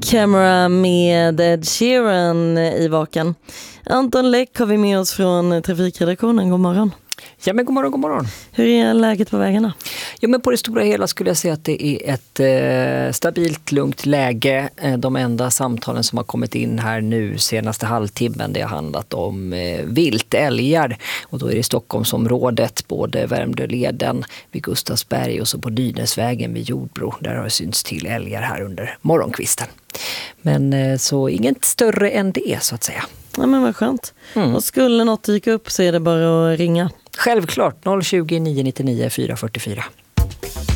Camera med Ed Sheeran i vaken. Anton Läck har vi med oss från trafikredaktionen. God morgon. Ja, men god morgon, god morgon. Hur är läget på vägarna? Ja, men på det stora hela skulle jag säga att det är ett stabilt, lugnt läge. De enda samtalen som har kommit in här nu senaste halvtimmen, det har handlat om vilt, älgar. Och då är det i Stockholmsområdet, både Värmdöleden vid Gustavsberg och så på Nynäsvägen vid Jordbro. Där har det synts till älgar här under morgonkvisten. Men så inget större än det, så att säga. Ja, men vad skönt. Och skulle något dyka upp så är det bara att ringa. Självklart, 020 999 444.